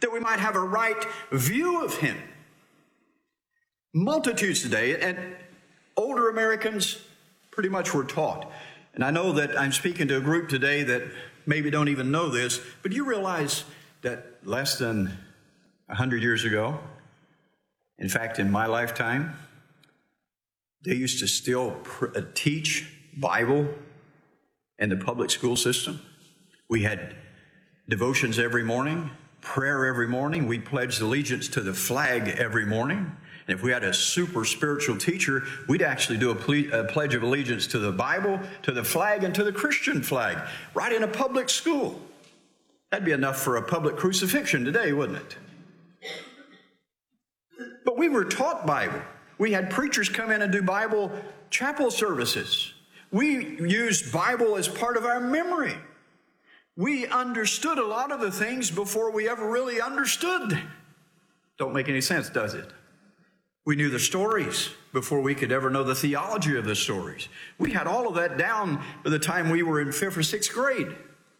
that we might have a right view of him. Multitudes today, and older Americans pretty much were taught. And I know that I'm speaking to a group today that maybe don't even know this, but you realize that less than 100 years ago, in fact, in my lifetime, they used to still teach Bible in the public school system. We had devotions every morning, prayer every morning. We pledged allegiance to the flag every morning. And if we had a super spiritual teacher, we'd actually do a pledge of allegiance to the Bible, to the flag, and to the Christian flag, right in a public school. That'd be enough for a public crucifixion today, wouldn't it? But we were taught Bible. We had preachers come in and do Bible chapel services. We used Bible as part of our memory. We understood a lot of the things before we ever really understood. Don't make any sense, does it? We knew the stories before we could ever know the theology of the stories. We had all of that down by the time we were in 5th or 6th grade.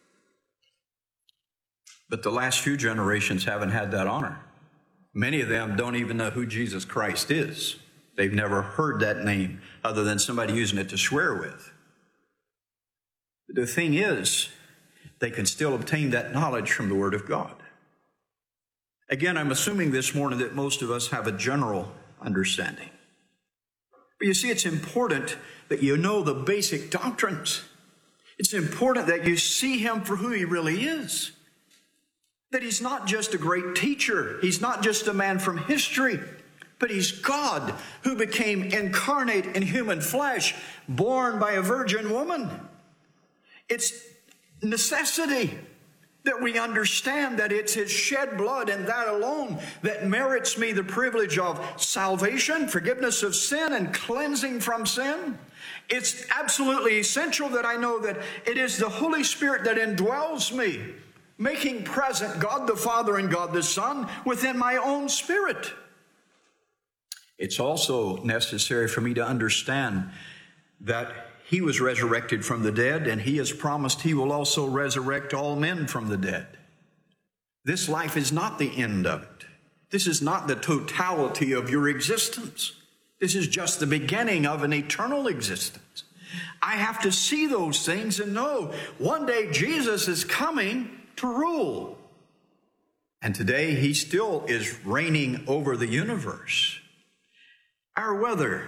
But the last few generations haven't had that honor. Many of them don't even know who Jesus Christ is. They've never heard that name other than somebody using it to swear with. But the thing is, they can still obtain that knowledge from the Word of God. Again, I'm assuming this morning that most of us have a general understanding. But you see, it's important that you know the basic doctrines. It's important that you see him for who he really is. That he's not just a great teacher. He's not just a man from history. But he's God who became incarnate in human flesh, born by a virgin woman. It's necessity that we understand that it's his shed blood and that alone that merits me the privilege of salvation, forgiveness of sin, and cleansing from sin. It's absolutely essential that I know that it is the Holy Spirit that indwells me, making present God the Father and God the Son within my own spirit. It's also necessary for me to understand that he was resurrected from the dead, and he has promised he will also resurrect all men from the dead. This life is not the end of it. This is not the totality of your existence. This is just the beginning of an eternal existence. I have to see those things and know one day Jesus is coming to rule. And today he still is reigning over the universe. Our weather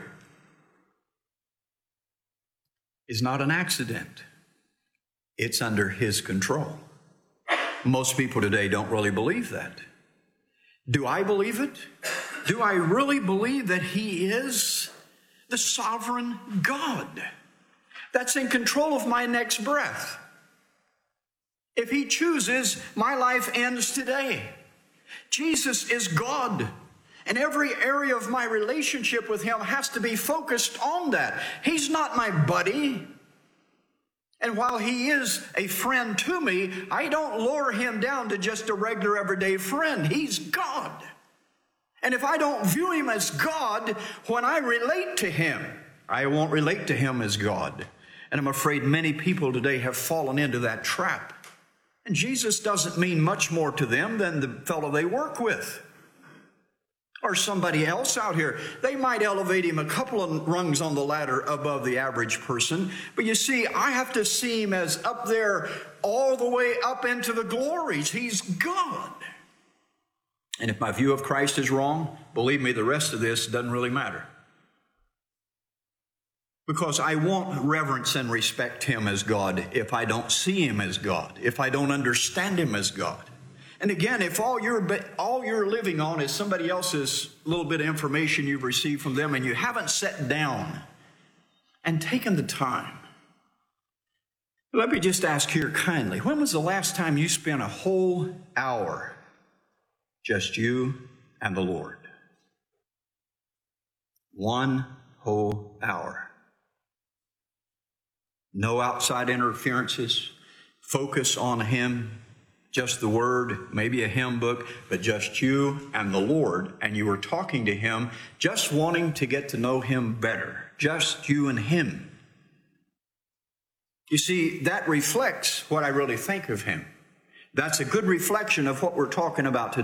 is not an accident. It's under his control. Most people today don't really believe that. Do I believe it? Do I really believe that he is the sovereign God that's in control of my next breath? If he chooses, my life ends today. Jesus is God. And every area of my relationship with him has to be focused on that. He's not my buddy. And while he is a friend to me, I don't lower him down to just a regular everyday friend. He's God. And if I don't view him as God, when I relate to him, I won't relate to him as God. And I'm afraid many people today have fallen into that trap. And Jesus doesn't mean much more to them than the fellow they work with. Or somebody else out here. They might elevate him a couple of rungs on the ladder above the average person. But you see, I have to see him as up there all the way up into the glories. He's God. And if my view of Christ is wrong, believe me, the rest of this doesn't really matter. Because I won't reverence and respect him as God if I don't see him as God, if I don't understand him as God. And again, if all you're living on is somebody else's little bit of information you've received from them and you haven't sat down and taken the time, let me just ask here kindly, when was the last time you spent a whole hour, just you and the Lord? One whole hour. No outside interferences. Focus on him. Just the Word, maybe a hymn book, but just you and the Lord, and you were talking to him, just wanting to get to know him better. Just you and him. You see, that reflects what I really think of him. That's a good reflection of what we're talking about today.